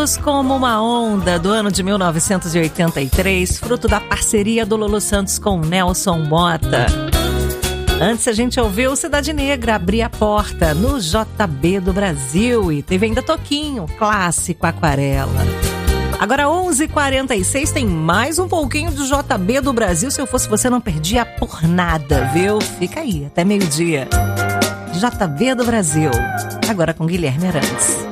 Juntos como uma Onda, do ano de 1983, fruto da parceria do Lulu Santos com Nelson Motta. Antes a gente ouviu Cidade Negra, Abrir a Porta, no JB do Brasil. E teve ainda Toquinho, clássico Aquarela. Agora 11h46, tem mais um pouquinho do JB do Brasil. Se eu fosse você, não perdia por nada, viu? Fica aí, até meio-dia. JB do Brasil, agora com Guilherme Arantes.